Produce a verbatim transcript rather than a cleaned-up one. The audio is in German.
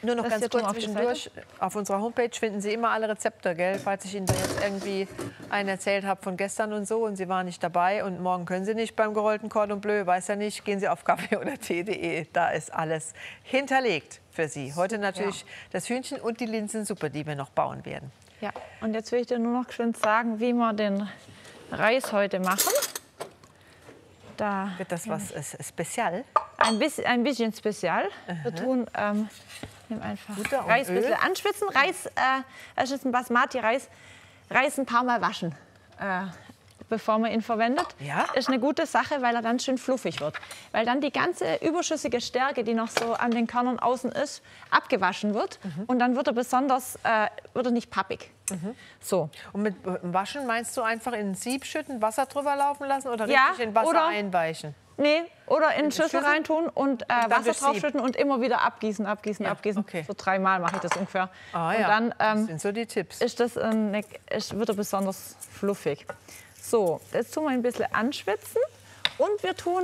Nur noch Das ganz hier tun kurz wir auf die zwischendurch. Auf unserer Homepage finden Sie immer alle Rezepte, gell? Falls ich Ihnen da jetzt irgendwie einen erzählt habe von gestern und so und Sie waren nicht dabei und morgen können Sie nicht beim gerollten Cordon Bleu, weiß ja nicht, gehen Sie auf kaffee oder tee punkt de. Da ist alles hinterlegt für Sie. Heute natürlich das Hühnchen und die Linsensuppe, die wir noch bauen werden. Ja, und jetzt will ich dir nur noch schön sagen, wie wir den Reis heute machen. Da Wird das was äh, Spezial? ein bisschen, ein bisschen spezial. Wir tun ähm, nehmen einfach Butter und Reis ein bisschen Öl. anschwitzen. Reis, äh, das ist ein Basmati-Reis. Reis ein paar Mal waschen, äh, bevor man ihn verwendet. Ja? Ist eine gute Sache, weil er dann schön fluffig wird. Weil dann die ganze überschüssige Stärke, die noch so an den Körnern außen ist, abgewaschen wird. Mhm. Und dann wird er besonders, äh, wird er nicht pappig. Mhm. So. Und mit Waschen meinst du einfach in ein Sieb schütten, Wasser drüber laufen lassen oder Ja, richtig in Wasser oder- einweichen? Nee, oder in In Schüssel Schüssel? reintun und, äh, dann Wasser durchs Sieb. draufschütten und immer wieder abgießen, abgießen, Ja, abgießen. okay. So dreimal mache ich das ungefähr. Ah, und ja. dann Das ähm, sind so die Tipps. ist das, eine, ist, wird er besonders fluffig. So, jetzt tun wir ein bisschen anschwitzen und wir tun